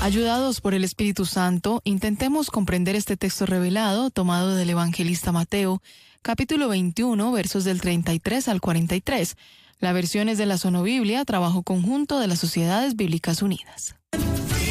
Ayudados por el Espíritu Santo, intentemos comprender este texto revelado tomado del evangelista Mateo, capítulo 21, versos del 33 al 43. La versión es de la Sonobiblia, trabajo conjunto de las Sociedades Bíblicas Unidas.